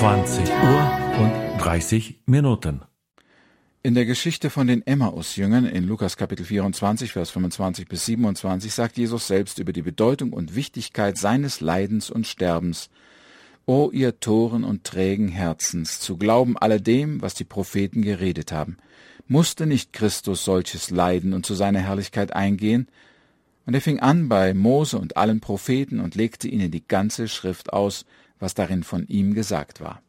20:30. In der Geschichte von den Emmaus-Jüngern in Lukas Kapitel 24, Vers 25 bis 27 sagt Jesus selbst über die Bedeutung und Wichtigkeit seines Leidens und Sterbens: O ihr Toren und trägen Herzens, zu glauben alledem, was die Propheten geredet haben. Musste nicht Christus solches leiden und zu seiner Herrlichkeit eingehen? Und er fing an bei Mose und allen Propheten und legte ihnen die ganze Schrift aus, was darin von ihm gesagt war.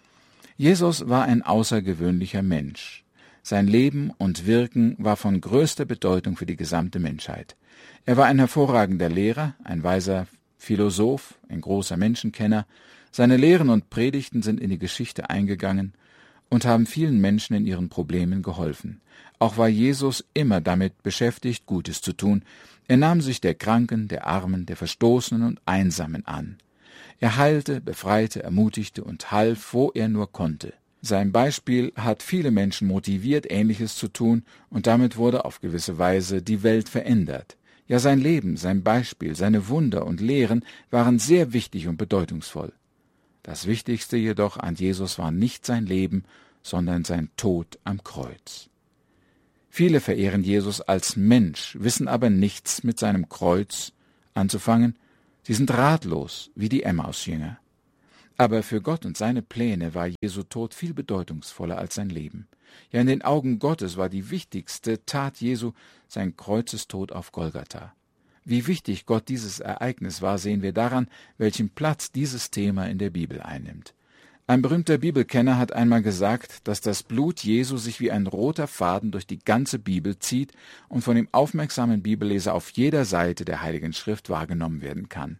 Jesus war ein außergewöhnlicher Mensch. Sein Leben und Wirken war von größter Bedeutung für die gesamte Menschheit. Er war ein hervorragender Lehrer, ein weiser Philosoph, ein großer Menschenkenner. Seine Lehren und Predigten sind in die Geschichte eingegangen und haben vielen Menschen in ihren Problemen geholfen. Auch war Jesus immer damit beschäftigt, Gutes zu tun. Er nahm sich der Kranken, der Armen, der Verstoßenen und Einsamen an. Er heilte, befreite, ermutigte und half, wo er nur konnte. Sein Beispiel hat viele Menschen motiviert, Ähnliches zu tun, und damit wurde auf gewisse Weise die Welt verändert. Ja, sein Leben, sein Beispiel, seine Wunder und Lehren waren sehr wichtig und bedeutungsvoll. Das Wichtigste jedoch an Jesus war nicht sein Leben, sondern sein Tod am Kreuz. Viele verehren Jesus als Mensch, wissen aber nichts mit seinem Kreuz anzufangen. Sie sind ratlos, wie die Emmaus-Jünger. Aber für Gott und seine Pläne war Jesu Tod viel bedeutungsvoller als sein Leben. Ja, in den Augen Gottes war die wichtigste Tat Jesu sein Kreuzestod auf Golgatha. Wie wichtig Gott dieses Ereignis war, sehen wir daran, welchen Platz dieses Thema in der Bibel einnimmt. Ein berühmter Bibelkenner hat einmal gesagt, dass das Blut Jesu sich wie ein roter Faden durch die ganze Bibel zieht und von dem aufmerksamen Bibelleser auf jeder Seite der Heiligen Schrift wahrgenommen werden kann.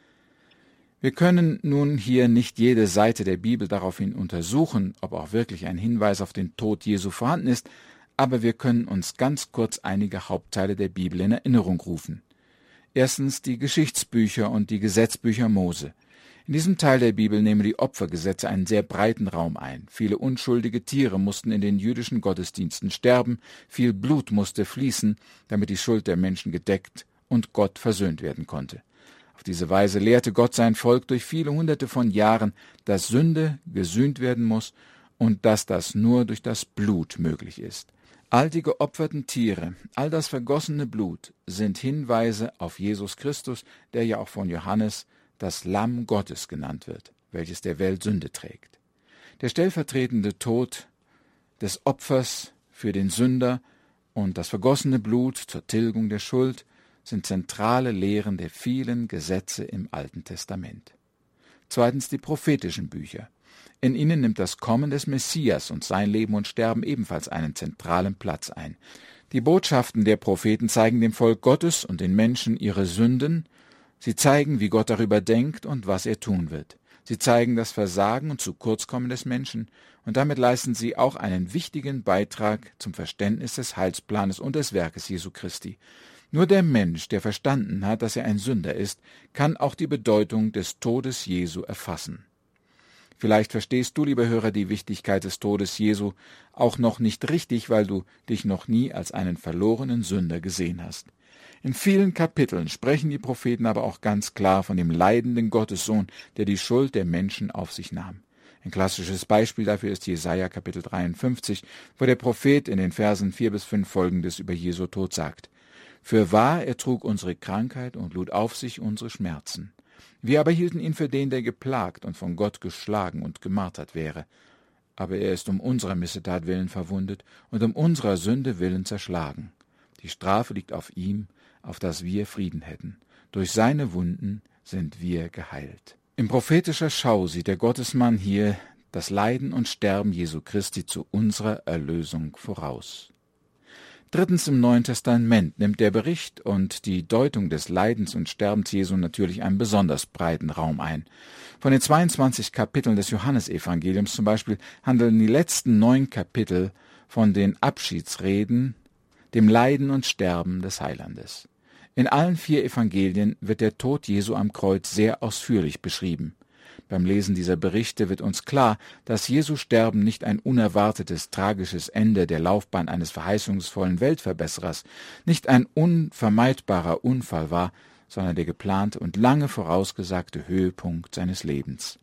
Wir können nun hier nicht jede Seite der Bibel daraufhin untersuchen, ob auch wirklich ein Hinweis auf den Tod Jesu vorhanden ist, aber wir können uns ganz kurz einige Hauptteile der Bibel in Erinnerung rufen. Erstens die Geschichtsbücher und die Gesetzbücher Mose. In diesem Teil der Bibel nehmen die Opfergesetze einen sehr breiten Raum ein. Viele unschuldige Tiere mussten in den jüdischen Gottesdiensten sterben, viel Blut musste fließen, damit die Schuld der Menschen gedeckt und Gott versöhnt werden konnte. Auf diese Weise lehrte Gott sein Volk durch viele Hunderte von Jahren, dass Sünde gesühnt werden muss und dass das nur durch das Blut möglich ist. All die geopferten Tiere, all das vergossene Blut sind Hinweise auf Jesus Christus, der ja auch von Johannes das Lamm Gottes genannt wird, welches der Welt Sünde trägt. Der stellvertretende Tod des Opfers für den Sünder und das vergossene Blut zur Tilgung der Schuld sind zentrale Lehren der vielen Gesetze im Alten Testament. Zweitens die prophetischen Bücher. In ihnen nimmt das Kommen des Messias und sein Leben und Sterben ebenfalls einen zentralen Platz ein. Die Botschaften der Propheten zeigen dem Volk Gottes und den Menschen ihre Sünden. Sie zeigen, wie Gott darüber denkt und was er tun wird. Sie zeigen das Versagen und Zukurzkommen des Menschen, und damit leisten sie auch einen wichtigen Beitrag zum Verständnis des Heilsplanes und des Werkes Jesu Christi. Nur der Mensch, der verstanden hat, dass er ein Sünder ist, kann auch die Bedeutung des Todes Jesu erfassen. Vielleicht verstehst du, lieber Hörer, die Wichtigkeit des Todes Jesu auch noch nicht richtig, weil du dich noch nie als einen verlorenen Sünder gesehen hast. In vielen Kapiteln sprechen die Propheten aber auch ganz klar von dem leidenden Gottessohn, der die Schuld der Menschen auf sich nahm. Ein klassisches Beispiel dafür ist Jesaja Kapitel 53, wo der Prophet in den Versen 4 bis 5 Folgendes über Jesu Tod sagt: Fürwahr, er trug unsere Krankheit und lud auf sich unsere Schmerzen. Wir aber hielten ihn für den, der geplagt und von Gott geschlagen und gemartert wäre. Aber er ist um unserer Missetat willen verwundet und um unserer Sünde willen zerschlagen. Die Strafe liegt auf ihm, auf dass wir Frieden hätten. Durch seine Wunden sind wir geheilt. In prophetischer Schau sieht der Gottesmann hier das Leiden und Sterben Jesu Christi zu unserer Erlösung voraus. Drittens, im Neuen Testament nimmt der Bericht und die Deutung des Leidens und Sterbens Jesu natürlich einen besonders breiten Raum ein. Von den 22 Kapiteln des Johannesevangeliums zum Beispiel handeln die letzten 9 Kapitel von den Abschiedsreden, dem Leiden und Sterben des Heilandes. In allen 4 Evangelien wird der Tod Jesu am Kreuz sehr ausführlich beschrieben. Beim Lesen dieser Berichte wird uns klar, dass Jesu Sterben nicht ein unerwartetes, tragisches Ende der Laufbahn eines verheißungsvollen Weltverbesserers, nicht ein unvermeidbarer Unfall war, sondern der geplante und lange vorausgesagte Höhepunkt seines Lebens.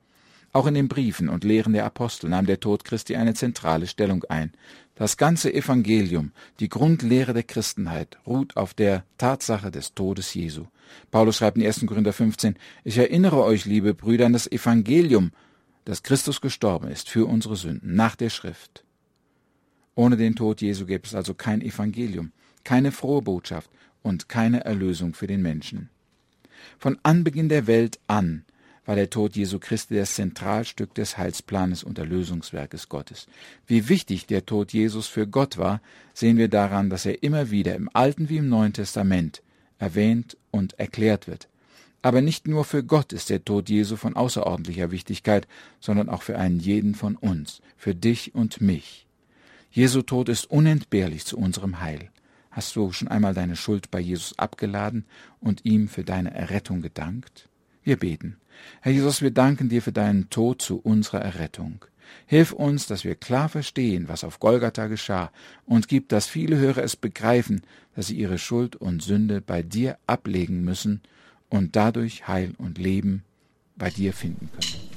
Auch in den Briefen und Lehren der Apostel nahm der Tod Christi eine zentrale Stellung ein. Das ganze Evangelium, die Grundlehre der Christenheit, ruht auf der Tatsache des Todes Jesu. Paulus schreibt in 1. Korinther 15, ich erinnere euch, liebe Brüder, an das Evangelium, dass Christus gestorben ist für unsere Sünden, nach der Schrift. Ohne den Tod Jesu gäbe es also kein Evangelium, keine frohe Botschaft und keine Erlösung für den Menschen. Von Anbeginn der Welt an war der Tod Jesu Christi das Zentralstück des Heilsplanes und Erlösungswerkes Gottes. Wie wichtig der Tod Jesus für Gott war, sehen wir daran, dass er immer wieder im Alten wie im Neuen Testament erwähnt und erklärt wird. Aber nicht nur für Gott ist der Tod Jesu von außerordentlicher Wichtigkeit, sondern auch für einen jeden von uns, für dich und mich. Jesu Tod ist unentbehrlich zu unserem Heil. Hast du schon einmal deine Schuld bei Jesus abgeladen und ihm für deine Errettung gedankt? Wir beten. Herr Jesus, wir danken dir für deinen Tod zu unserer Errettung. Hilf uns, dass wir klar verstehen, was auf Golgatha geschah, und gib, dass viele Hörer es begreifen, dass sie ihre Schuld und Sünde bei dir ablegen müssen und dadurch Heil und Leben bei dir finden können.